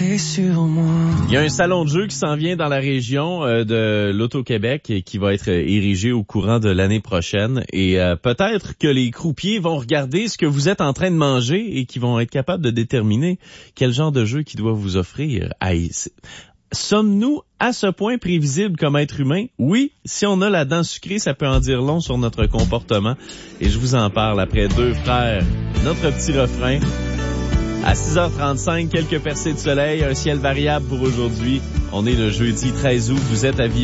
compter sur moi. Il y a un salon de jeu qui s'en vient dans la région de l'Auto-Québec et qui va être érigé au courant de l'année prochaine. Et peut-être que les croupiers vont regarder ce que vous êtes en train de manger et qui vont être capables de déterminer quel genre de jeu qu'ils doivent vous offrir. Sommes-nous à ce point prévisibles comme être humain? Oui, si on a la dent sucrée, ça peut en dire long sur notre comportement. Et je vous en parle après Deux frères. Notre petit refrain. À 6h35, quelques percées de soleil, un ciel variable pour aujourd'hui. On est le jeudi 13 août, vous êtes à Via.